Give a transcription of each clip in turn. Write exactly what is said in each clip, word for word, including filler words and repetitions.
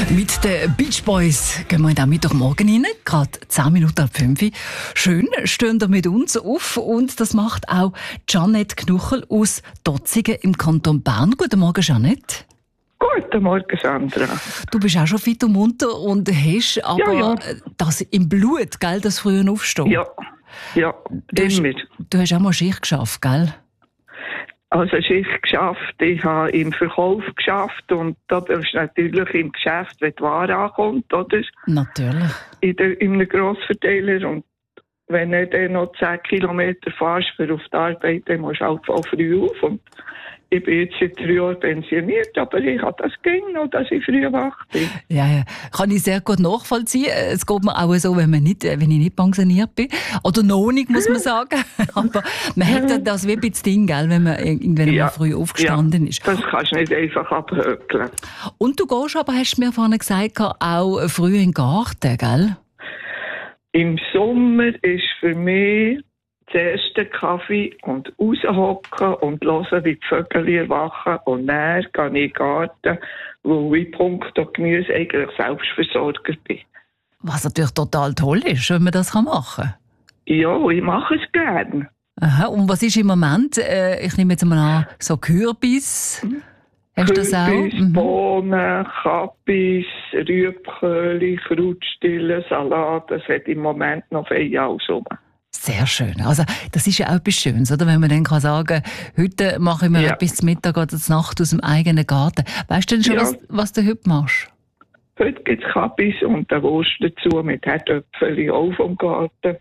Mit den Beach Boys gehen wir in den Mittwochmorgen rein, gerade zehn Minuten ab fünf. Schön, stehen da mit uns auf und das macht auch Jeanette Knuchel aus Dotzigen im Kanton Bern. Guten Morgen, Jeanette. Guten Morgen, Sandra. Du bist auch schon fit und munter und hast aber Ja, ja. das im Blut, gell, das frühe Aufstehen. Ja, ja, du hast, immer. du hast auch mal Schicht geschafft, gell? Also Schicht geschafft, ich habe im Verkauf geschafft und das ist natürlich im Geschäft, wenn die Ware ankommt, oder? Natürlich. In, der, in einem Grossverteiler und wenn du dann noch zehn Kilometer fährst für auf die Arbeit, dann musst du halt voll früh auf. Und ich bin jetzt seit drei Jahren pensioniert, aber ich habe das ging noch, dass ich früh wach bin. Ja, ja. Kann ich sehr gut nachvollziehen. Es geht mir auch so, wenn, man nicht, wenn ich nicht pensioniert bin. Oder noch nicht, muss man sagen. Aber man hat ja das wie ein bisschen Ding, gell, wenn man irgendwann Ja, mal früh aufgestanden ja, ist. Das kannst du nicht einfach abhökeln. Und du gehst aber, hast du mir vorhin gesagt, auch früh in den Garten, gell? Im Sommer ist für mich der erste Kaffee und raushocken und hören, wie die Vögel erwachen. Und dann gehe ich in den Garten, wo ich punkto Gemüse eigentlich Selbstversorger bin. Was natürlich total toll ist, wenn man das machen kann. Ja, ich mache es gerne. Aha, und was ist im Moment, äh, ich nehme jetzt mal an, so Kürbis? Hast du das auch? Kürbis, Mhm. Bohnen, Kappis, Rüebköhli, Krautstille, Salat, das hat im Moment noch viel alles rum. Sehr schön. Also, das ist ja auch etwas Schönes, oder? Wenn man dann kann sagen, heute mache ich mir Ja. etwas zum Mittag oder zur Nacht aus dem eigenen Garten. Weißt du denn schon, Ja. was, was du heute machst? Heute gibt es Kappis und eine Wurst dazu mit Herdöpfeli auch vom Garten.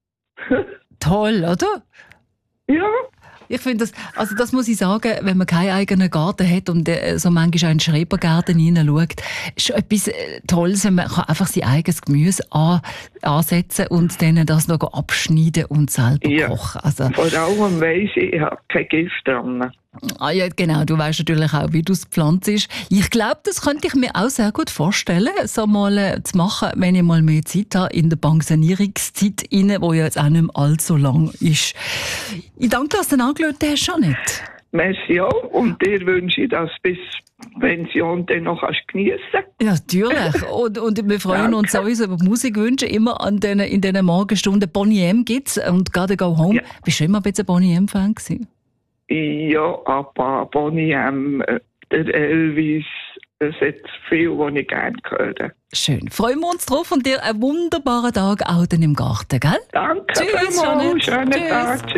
Toll, oder? Ja. Ich finde das, also das muss ich sagen, wenn man keinen eigenen Garten hat und äh, so manchmal auch in den Schrebergarten hineinschaut, ist schon etwas äh, Tolles, wenn man kann einfach sein eigenes Gemüse an, ansetzen und dann das noch abschneiden und selber Ja. kochen. Also, Vor allem weiss ich, ich habe kein Gift dran. ah ja, genau, du weißt natürlich auch, wie du es gepflanzt ist. Ich glaube, das könnte ich mir auch sehr gut vorstellen, so mal äh, zu machen, wenn ich mal mehr Zeit habe, in der Pensionierungszeit rein, wo ja jetzt auch nicht mehr allzu lang ist. Ich danke, dass du angeschaut hast, schon nicht. Merci auch und dir wünsche ich, dass du bis Pension dann noch geniessen kannst. Ja, natürlich. Und, und wir freuen Danke. uns sowieso über Musikwünsche. Immer an den, in diesen Morgenstunden. Bonnie M gibt's und «Gotta Go Home». Ja. Bist du immer ein bisschen Bonnie M-Fan gewesen? Ja, aber Bonnie M, der Elvis, es hat viel, was ich gerne höre. Schön. Freuen wir uns drauf und dir einen wunderbaren Tag auch dann im Garten, gell? Danke Tschüss, vielmals, Jeanette. schönen Tschüss. Tag.